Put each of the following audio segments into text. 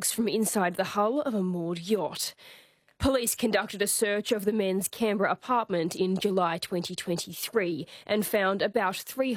drugs from inside the hull of a moored yacht. Police conducted a search of the men's Canberra apartment in July 2023 and found about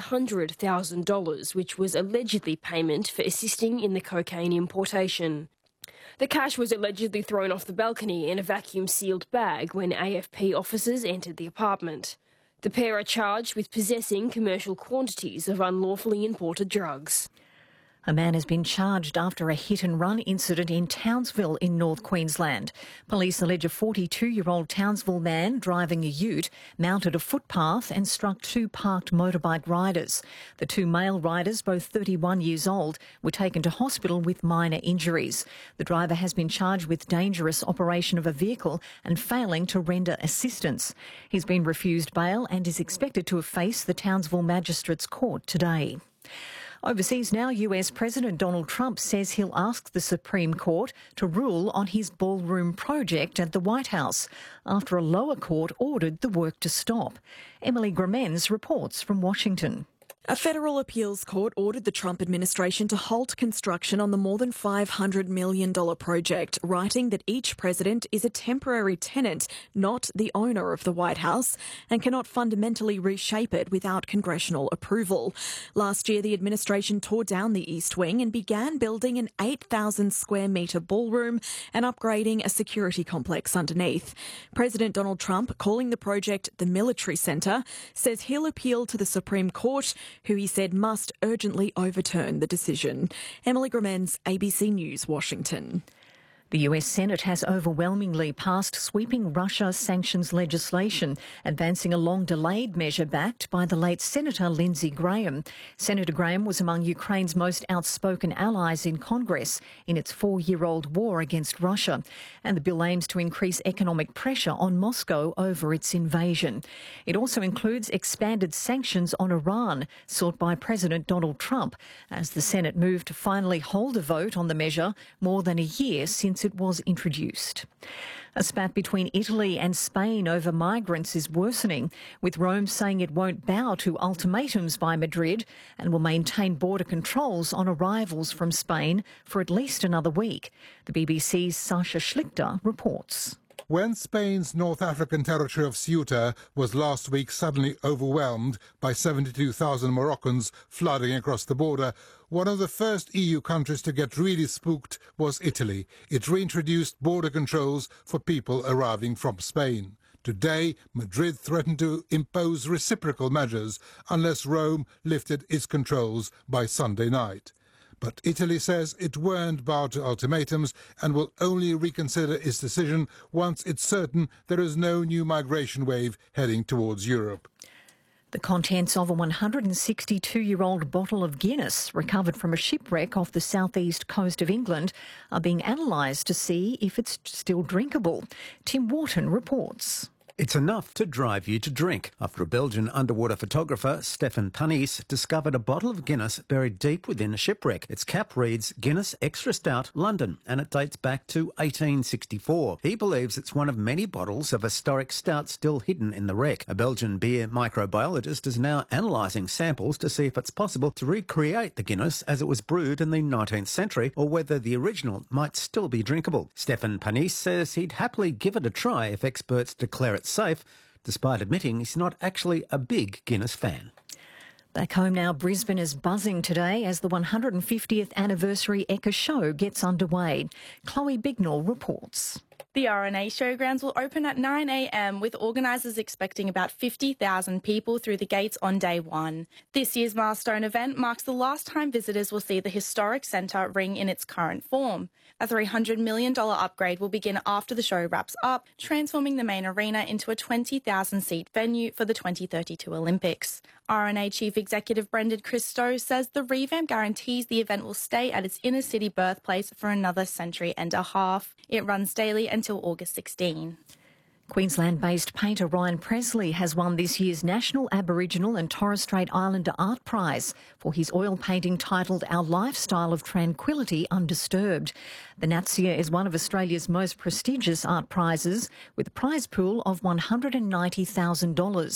$300,000, which was allegedly payment for assisting in the cocaine importation. The cash was allegedly thrown off the balcony in a vacuum-sealed bag when AFP officers entered the apartment. The pair are charged with possessing commercial quantities of unlawfully imported drugs. A man has been charged after a hit-and-run incident in Townsville in North Queensland. Police allege a 42-year-old Townsville man driving a ute mounted a footpath and struck two parked motorbike riders. The two male riders, both 31 years old, were taken to hospital with minor injuries. The driver has been charged with dangerous operation of a vehicle and failing to render assistance. He's been refused bail and is expected to have faced the Townsville Magistrates Court today. Overseas now, US President Donald Trump says he'll ask the Supreme Court to rule on his ballroom project at the White House after a lower court ordered the work to stop. Emily Gramenz reports from Washington. A federal appeals court ordered the Trump administration to halt construction on the more than $500 million project, writing that each president is a temporary tenant, not the owner of the White House, and cannot fundamentally reshape it without congressional approval. Last year, the administration tore down the East Wing and began building an 8,000 square metre ballroom and upgrading a security complex underneath. President Donald Trump, calling the project the Military Centre, says he'll appeal to the Supreme Court, who he said must urgently overturn the decision. Emily Gramenz, ABC News, Washington. The US Senate has overwhelmingly passed sweeping Russia sanctions legislation, advancing a long-delayed measure backed by the late Senator Lindsey Graham. Senator Graham was among Ukraine's most outspoken allies in Congress in its 4-year-old war against Russia, and the bill aims to increase economic pressure on Moscow over its invasion. It also includes expanded sanctions on Iran, sought by President Donald Trump, as the Senate moved to finally hold a vote on the measure more than a year since it was introduced. A spat between Italy and Spain over migrants is worsening, with Rome saying it won't bow to ultimatums by Madrid and will maintain border controls on arrivals from Spain for at least another week. The BBC's Sasha Schlichter reports. When Spain's North African territory of Ceuta was last week suddenly overwhelmed by 72,000 Moroccans flooding across the border, one of the first EU countries to get really spooked was Italy. It reintroduced border controls for people arriving from Spain. Today, Madrid threatened to impose reciprocal measures unless Rome lifted its controls by Sunday night. But Italy says it won't bow to ultimatums and will only reconsider its decision once it's certain there is no new migration wave heading towards Europe. The contents of a 162-year-old bottle of Guinness recovered from a shipwreck off the southeast coast of England are being analysed to see if it's still drinkable. Tim Wharton reports. It's enough to drive you to drink after a Belgian underwater photographer, Stefan Panis, discovered a bottle of Guinness buried deep within a shipwreck. Its cap reads Guinness Extra Stout London, and it dates back to 1864. He believes it's one of many bottles of historic stout still hidden in the wreck. A Belgian beer microbiologist is now analysing samples to see if it's possible to recreate the Guinness as it was brewed in the 19th century, or whether the original might still be drinkable. Stefan Panis says he'd happily give it a try if experts declare it safe, despite admitting he's not actually a big Guinness fan. Back home now, Brisbane is buzzing today as the 150th anniversary Ekka Show gets underway. Chloe Bignall reports. The RNA Showgrounds will open at 9 a.m, with organisers expecting about 50,000 people through the gates on day one. This year's milestone event marks the last time visitors will see the historic centre ring in its current form. A $300 million upgrade will begin after the show wraps up, transforming the main arena into a 20,000-seat venue for the 2032 Olympics. RNA Chief Executive Brendan Christou says the revamp guarantees the event will stay at its inner-city birthplace for another century and a half. It runs daily until August 16. Queensland-based painter Ryan Presley has won this year's National Aboriginal and Torres Strait Islander Art Prize for his oil painting titled Our Lifestyle of Tranquility Undisturbed. The Natsia is one of Australia's most prestigious art prizes, with a prize pool of $190,000.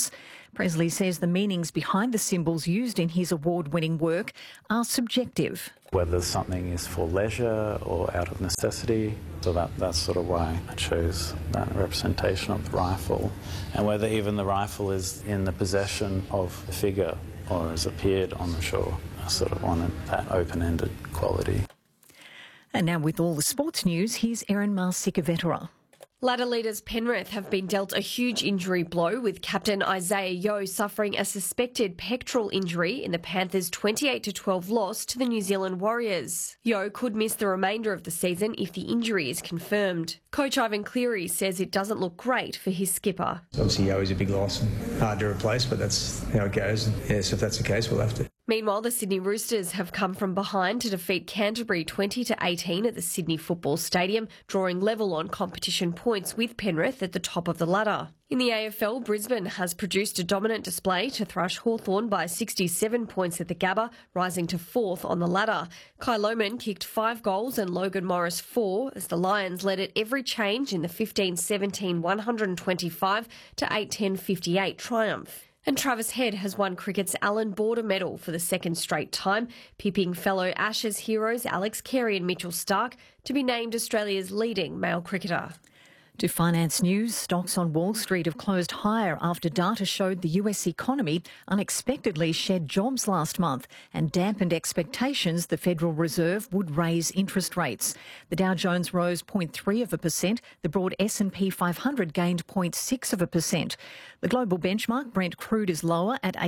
Presley says the meanings behind the symbols used in his award-winning work are subjective. Whether something is for leisure or out of necessity, so that's sort of why I chose that representation of the rifle. And whether even the rifle is in the possession of the figure or has appeared on the shore. I sort of wanted that open-ended quality. And now with all the sports news, here's Erin Marsica-Vetera. Ladder leaders Penrith have been dealt a huge injury blow, with captain Isaiah Yeo suffering a suspected pectoral injury in the Panthers' 28-12 loss to the New Zealand Warriors. Yeo could miss the remainder of the season if the injury is confirmed. Coach Ivan Cleary says it doesn't look great for his skipper. Obviously Yeo is a big loss and hard to replace, but that's how it goes. And yes, if that's the case, we'll have to. Meanwhile, the Sydney Roosters have come from behind to defeat Canterbury 20-18 at the Sydney Football Stadium, drawing level on competition points with Penrith at the top of the ladder. In the AFL, Brisbane has produced a dominant display to thrash Hawthorn by 67 points at the Gabba, rising to 4th on the ladder. Kai Lohmann kicked 5 goals and Logan Morris 4 as the Lions led at every change in the 15-17 125 to 8-10 58 triumph. And Travis Head has won cricket's Allan Border Medal for the second straight time, pipping fellow Ashes heroes Alex Carey and Mitchell Starc to be named Australia's leading male cricketer. To finance news, stocks on Wall Street have closed higher after data showed the US economy unexpectedly shed jobs last month and dampened expectations the Federal Reserve would raise interest rates. The Dow Jones rose 0.3%, the broad S&P 500 gained 0.6%. The global benchmark, Brent crude, is lower at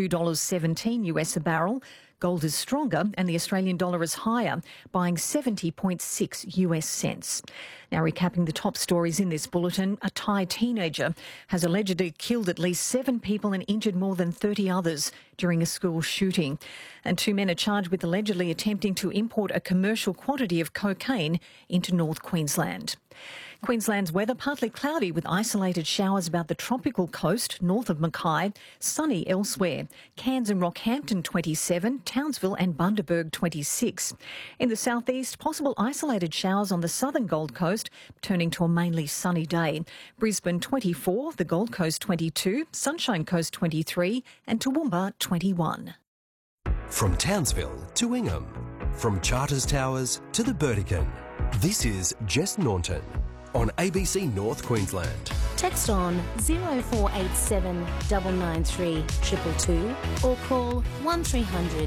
$82.17 US a barrel. Gold is stronger and the Australian dollar is higher, buying 70.6 US cents. Now recapping the top stories in this bulletin, a Thai teenager has allegedly killed at least 7 people and injured more than 30 others during a school shooting. And 2 men are charged with allegedly attempting to import a commercial quantity of cocaine into North Queensland. Queensland's weather partly cloudy with isolated showers about the tropical coast north of Mackay, sunny elsewhere. Cairns and Rockhampton 27, Townsville and Bundaberg 26. In the southeast, possible isolated showers on the southern Gold Coast, turning to a mainly sunny day. Brisbane 24, the Gold Coast 22, Sunshine Coast 23 and Toowoomba 21. From Townsville to Ingham, from Charters Towers to the Burdekin, this is Jess Naunton on ABC North Queensland. Text on 0487 993 222 or call 1300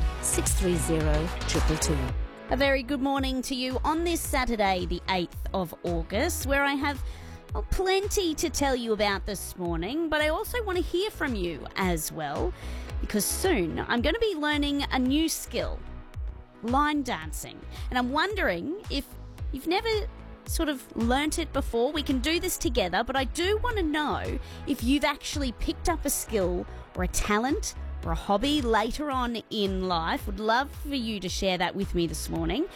630 222. A very good morning to you on this Saturday, the 8th of August, where I have plenty to tell you about this morning, but I also want to hear from you as well, because soon I'm going to be learning a new skill, line dancing. And I'm wondering if you've never sort of learnt it before. We can do this together, but I do want to know if you've actually picked up a skill or a talent or a hobby later on in life. Would love for you to share that with me this morning.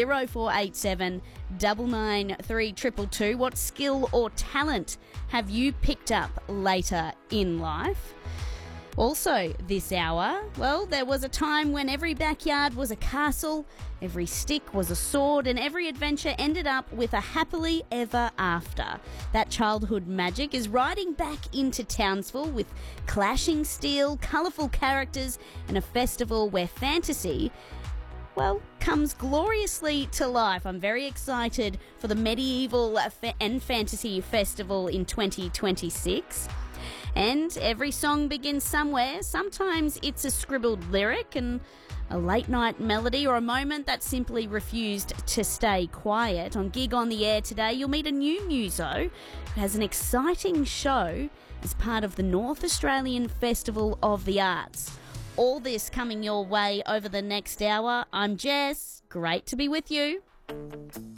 0487 993 222. What skill or talent have you picked up later in life? Also this hour, well, there was a time when every backyard was a castle, every stick was a sword, and every adventure ended up with a happily ever after. That childhood magic is riding back into Townsville with clashing steel, colourful characters, and a festival where fantasy, well, comes gloriously to life. I'm very excited for the Medieval and Fantasy Festival in 2026. And every song begins somewhere. Sometimes it's a scribbled lyric and a late night melody, or a moment that simply refused to stay quiet. On Gig on the Air today, you'll meet a new muso who has an exciting show as part of the North Australian Festival of the Arts. All this coming your way over the next hour. I'm Jess. Great to be with you.